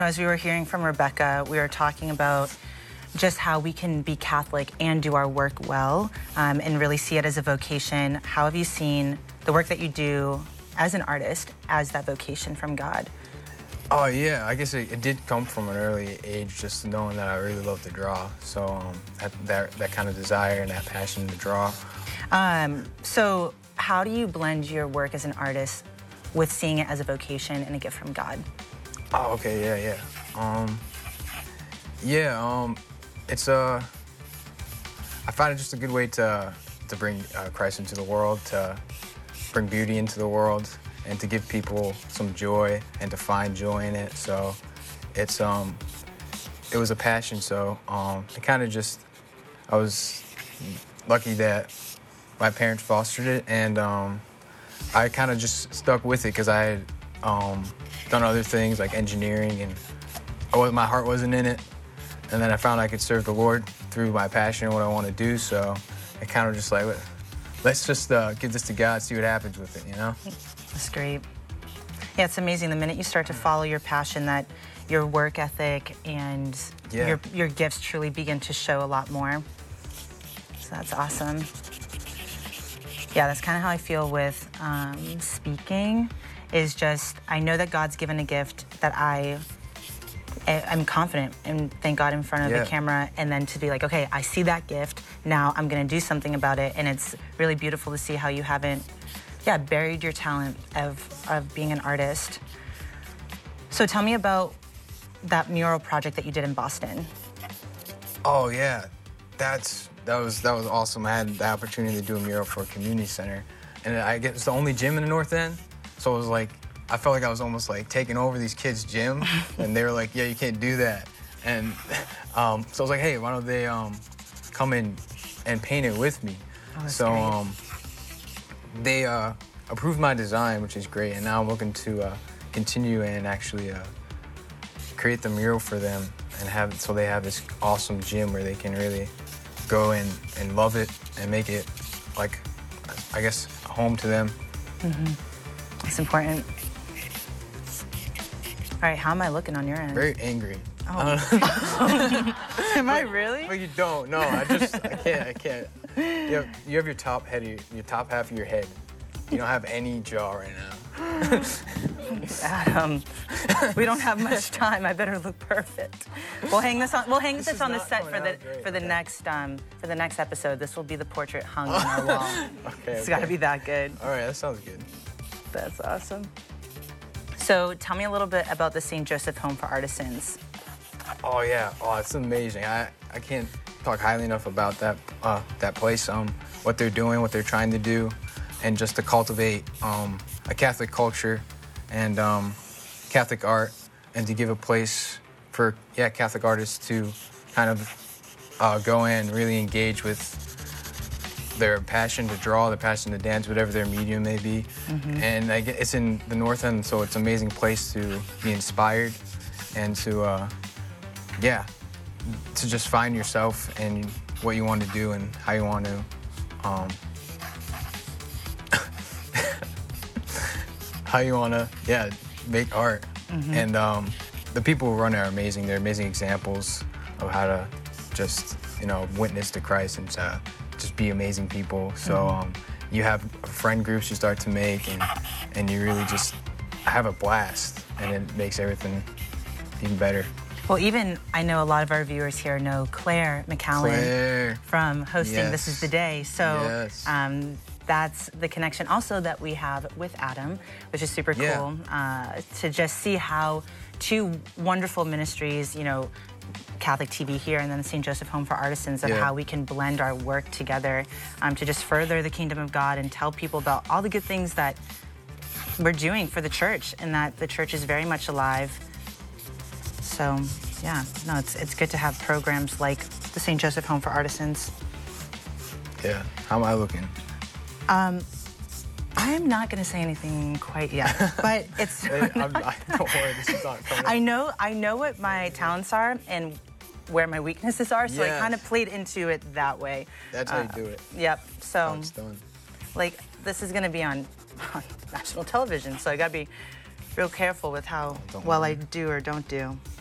As we were hearing from Rebecca, we were talking about just how we can be Catholic and do our work well, and really see it as a vocation. How have you seen the work that you do as an artist as that vocation from God? Oh yeah, I guess it did come from an early age, just knowing that I really love to draw. So that kind of desire and that passion to draw. So how do you blend your work as an artist with seeing it as a vocation and a gift from God? Oh, okay, yeah. It's I find it just a good way to bring Christ into the world, to bring beauty into the world, and to give people some joy and to find joy in it. So it was a passion. So it kind of just, I was lucky that my parents fostered it, and I kind of just stuck with it because I had done other things like engineering, and my heart wasn't in it. And then I found I could serve the Lord through my passion and what I want to do. So it kind of just like, let's just give this to God, see what happens with it, you know? That's great. Yeah, it's amazing. The minute you start to follow your passion, that your work ethic and your gifts truly begin to show a lot more. So that's awesome. Yeah, that's kind of how I feel with speaking, is just, I know that God's given a gift that I'm confident and thank God in front of the camera, and then to be like, okay, I see that gift, now I'm gonna do something about it. And it's really beautiful to see how you haven't buried your talent of being an artist. So tell me about that mural project that you did in Boston. Oh yeah, that was awesome. I had the opportunity to do a mural for a community center, and I guess it's the only gym in the North End. So it was like, I felt like I was almost like taking over these kids' gym, and they were like, yeah, you can't do that. And so I was like, hey, why don't they come in and paint it with me? Oh, that's great. They approved my design, which is great, and now I'm looking to continue and actually create the mural for them and have it so they have this awesome gym where they can really go in and love it and make it, like, I guess, a home to them. Mm-hmm. It's important. All right, how am I looking on your end? Very angry. Oh. Am I really? But you don't. No, I can't. You have your top half of your head. You don't have any jaw right now. Adam, we don't have much time. I better look perfect. We'll hang this on the set for the next episode. This will be the portrait hung on our wall. Okay. It's got to be that good. All right, that sounds good. That's awesome. So tell me a little bit about the St. Joseph Home for Artisans. Oh yeah, it's amazing. I can't talk highly enough about that place. What they're doing, what they're trying to do, and just to cultivate a Catholic culture and Catholic art, and to give a place for Catholic artists to kind of go in and really engage with their passion to draw, their passion to dance, whatever their medium may be. Mm-hmm. And it's in the North End, so it's an amazing place to be inspired and to just find yourself and what you want to do and how you want to make art. Mm-hmm. And the people who run it are amazing. They're amazing examples of how to just witness to Christ and to just be amazing people. So you have friend groups you start to make, and you really just have a blast, and it makes everything even better. Well, even I know a lot of our viewers here know Claire McCallan from hosting This Is the Day. So that's the connection also that we have with Adam, which is super cool, to just see how two wonderful ministries, Catholic TV here and then St. Joseph Home for Artisans, of how we can blend our work together to just further the kingdom of God and tell people about all the good things that we're doing for the church, and that the church is very much alive. So, it's good to have programs like the St. Joseph Home for Artisans. Yeah. How am I looking? I am not going to say anything quite yet, but it's. Don't worry, this is not coming. I know what my talents are and where my weaknesses are, so I kind of played into it that way. That's how you do it. Yep. So, it's done. Like, this is going to be on national television, so I got to be real careful with how Don't well I worry. do or don't do.